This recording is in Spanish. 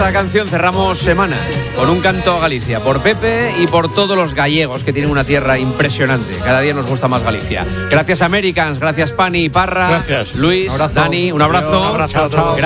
esta canción cerramos semana con un canto a Galicia, por Pepe y por todos los gallegos que tienen una tierra impresionante. Cada día nos gusta más Galicia. Gracias Americans, gracias Pani, Parra, Gracias. Luis, Dani, un abrazo. Un abrazo, chao.